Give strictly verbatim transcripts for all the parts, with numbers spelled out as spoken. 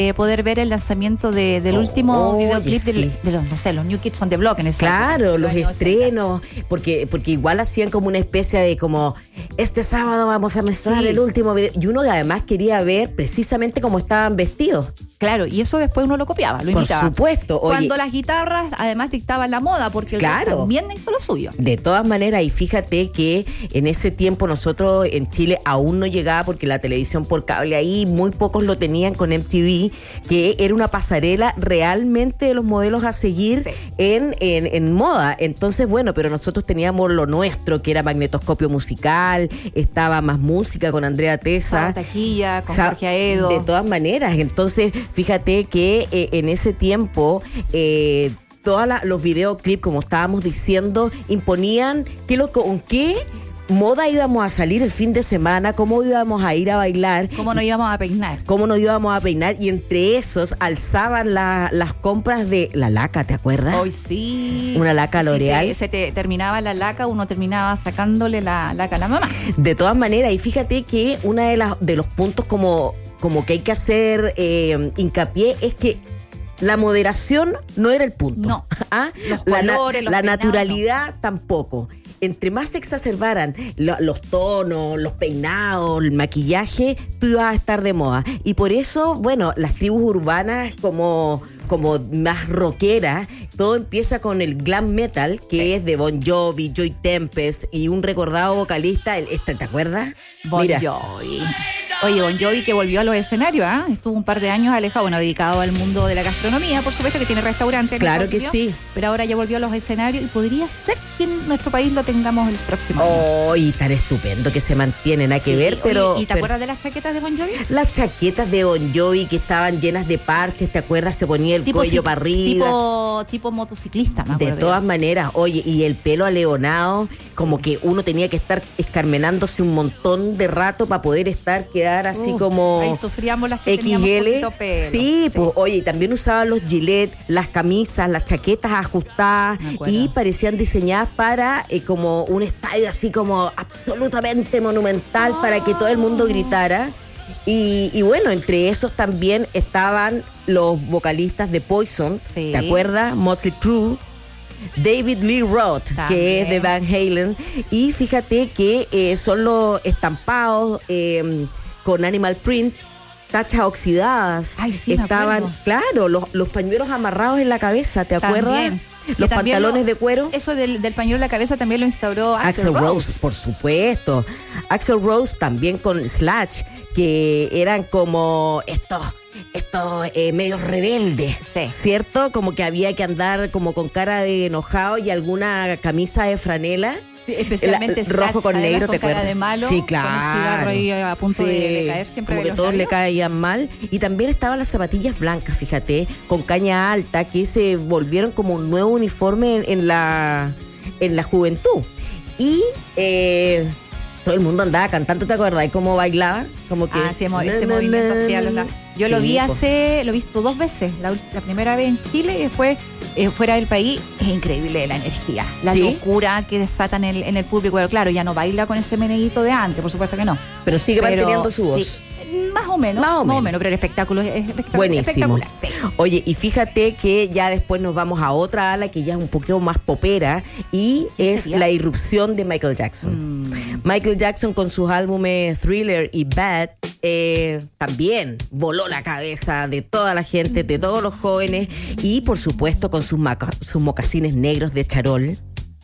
eh, poder ver el lanzamiento de, del Oh, último oye, videoclip sí. de, de los, no sé, los New Kids on the Block en ese Claro, los estrenos, porque, porque igual hacían como una especie de como, este sábado vamos a mostrar Sí. el último video, y uno además quería ver precisamente cómo estaban vestidos. Claro, y eso después uno lo copiaba, lo Por imitaba. supuesto. Oye, Cuando las guitarras además dictaban la moda, porque el Claro. rock también hizo lo suyo. de todas maneras, y fíjate que en ese tiempo nosotros en Chile aún no llegaba, porque la televisión por cable ahí muy pocos lo tenían con M T V, que era una pasarela realmente de los modelos a seguir Sí. en, en, en moda. Entonces, bueno, pero nosotros teníamos lo nuestro, que era Magnetoscopio Musical, estaba Más Música con Andrea Tesa. Sábado Taquilla, con Sa- Jorge Aedo. De todas maneras, entonces fíjate que eh, en ese tiempo eh, todos los videoclips, como estábamos diciendo, imponían qué lo, con qué moda íbamos a salir el fin de semana, cómo íbamos a ir a bailar, ¿Cómo nos íbamos a peinar? cómo nos íbamos a peinar, y entre esos alzaban la- las compras de la laca, ¿te acuerdas? Hoy sí. Una laca Sí, L'Oreal. Se, se te terminaba la laca, uno terminaba sacándole la laca a la mamá. De todas maneras, y fíjate que uno de, las- de los puntos como, como que hay que hacer eh, hincapié es que la moderación no era el punto. No. ¿Ah? Los la na- colores, los la peinados, naturalidad tampoco. Entre más se exacerbaran lo- los tonos, los peinados, el maquillaje, tú ibas a estar de moda. Y por eso, bueno, las tribus urbanas como, como más rockeras, todo empieza con el glam metal, que Sí. es de Bon Jovi, Joy Tempest y un recordado vocalista, el- este, ¿te acuerdas? Bon Mira. Jovi. Oye, Bon Jovi que volvió a los escenarios, ¿ah? Estuvo un par de años alejado, bueno, dedicado al mundo de la gastronomía, por supuesto que tiene restaurante. en Claro Estados que Unidos, sí. Pero ahora ya volvió a los escenarios y podría ser que en nuestro país lo tengamos el próximo año. Oh, y tan estupendo que se mantienen, hay que Sí, ver, pero... oye, ¿y te pero- acuerdas de las chaquetas de Bon Jovi? Las chaquetas de Bon Jovi que estaban llenas de parches, ¿te acuerdas? Se ponía el cuello ci- para arriba. Tipo, tipo motociclista, me De acuerdo. todas maneras, oye, y el pelo aleonado, como que uno tenía que estar escarmenándose un montón de rato para poder estar, quedar así Uf, como ahí sufríamos las que X teníamos L. poquito pelo. Sí, pues, oye, y también usaban los Gillette, las camisas, las chaquetas ajustadas, Me acuerdo. y parecían diseñadas para eh, como un estadio así como absolutamente monumental, para que todo el mundo gritara. Y, y bueno, entre esos también estaban los vocalistas de Poison, Sí. ¿te acuerdas? Motley Crue, David Lee Roth, que También. es de Van Halen. Y fíjate que eh, son los estampados eh, con animal print, tachas oxidadas. Ay, sí, me estaban, acuerdo. claro, los, los pañuelos amarrados en la cabeza, ¿te acuerdas? También. Los Que también pantalones lo- de cuero. Eso del, del pañuelo en la cabeza también lo instauró Axl Axl Rose. Rose. por supuesto. Axl Rose también con Slash, que eran como estos, estos eh, medios rebeldes, Sí. ¿cierto? Como que había que andar como con cara de enojado y alguna camisa de franela. Sí, especialmente El- el rojo Slash, con además, negro, con ¿te cara acuerdas? de malo, Sí, con el claro. cigarro ahí a punto de, de caer siempre como de que los todos le labios. caían mal. Y también estaban las zapatillas blancas, fíjate, con caña alta, que se volvieron como un nuevo uniforme en, en la, en la juventud. Y eh, todo el mundo andaba cantando, ¿te acuerdas? Y cómo bailaba, como que... Ah, sí, mo- ese na, na, movimiento na, hacia los lados. Yo lo Sí, vi pues. hace, lo he visto dos veces. La, ul- la primera vez en Chile y después eh, fuera del país. Es increíble la energía, la ¿Sí? locura que desatan en el, en el público. Pero claro, ya no baila con ese meneíto de antes, por supuesto que no. Pero sigue Pero manteniendo su voz. sí, más o menos, Más o menos. pero el espectáculo es espectacular. Buenísimo. espectacular, sí. Oye, y fíjate que ya después nos vamos a otra ala que ya es un poquito más popera, y ¿Qué es sería? la irrupción de Michael Jackson. Mm. Michael Jackson con sus álbumes Thriller y Bad eh, también voló la cabeza de toda la gente, de todos los jóvenes, y por supuesto con sus, maca- sus mocasines negros de charol.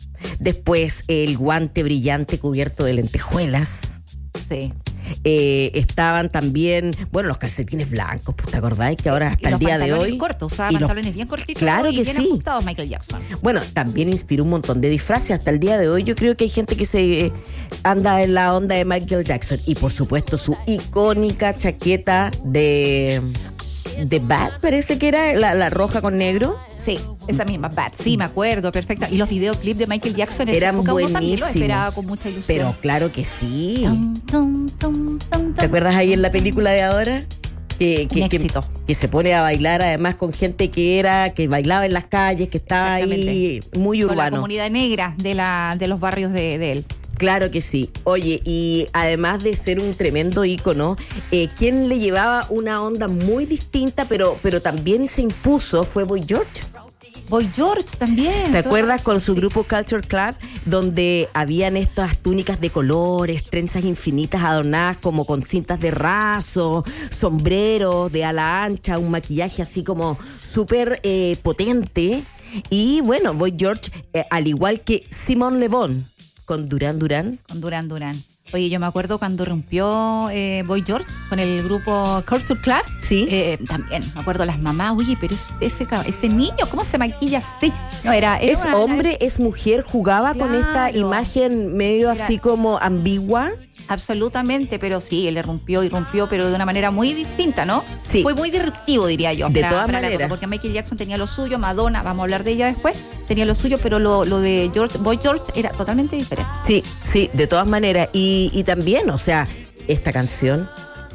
Después el guante brillante cubierto de lentejuelas. Sí. Eh, estaban también, bueno, los calcetines blancos, pues, ¿te acordáis? Que ahora Y hasta el los día de pantalones hoy... cortos, usaba y los- pantalones bien cortitos Claro y que bien sí. ajustados Michael Jackson. Bueno, también inspiró un montón de disfraces. Hasta el día de hoy yo creo que hay gente que se eh, anda en la onda de Michael Jackson. Y por supuesto su icónica chaqueta de, de Bad, parece que era, la, la roja con negro. Sí, esa misma, Bad. Sí, me acuerdo, perfecta. Y los videoclips de Michael Jackson en esa Eran época uno también lo buenísimos. esperaba con mucha ilusión. Pero claro que sí. Tum, tum, tum, tum, ¿Te tum. acuerdas ahí en la película de ahora? Que, que, Un que- éxito. que se pone a bailar además con gente que era, que bailaba en las calles, que estaba ahí Exactamente. muy Con la urbano. comunidad negra de la de los barrios de, de él. Claro que sí. Oye, y además de ser un tremendo ícono, eh, quien le llevaba una onda muy distinta, pero, pero también se impuso, fue Boy George. Boy George también. ¿Te acuerdas con su sí. grupo Culture Club, donde habían estas túnicas de colores, trenzas infinitas adornadas como con cintas de raso, sombreros de ala ancha, un maquillaje así como súper eh, potente? Y bueno, Boy George, eh, al igual que Simone Le Bon, con Duran Duran. Con Duran Duran. Oye, yo me acuerdo cuando rompió eh, Boy George con el grupo Culture Club. Sí. Eh, también me acuerdo las mamás, oye, pero ese, ese niño, ¿cómo se maquilla así? No, era, era es una, hombre, es mujer, jugaba claro. con esta imagen medio Mira, así como ambigua. Absolutamente, pero sí, él le rompió y rompió, pero de una manera muy distinta, ¿no? Sí. Fue muy disruptivo, diría yo. De para, todas para la maneras. época, porque Michael Jackson tenía lo suyo, Madonna, vamos a hablar de ella después, tenía lo suyo, pero lo, lo de George, Boy George era totalmente diferente. Sí, sí, de todas maneras. Y, y también, o sea, esta canción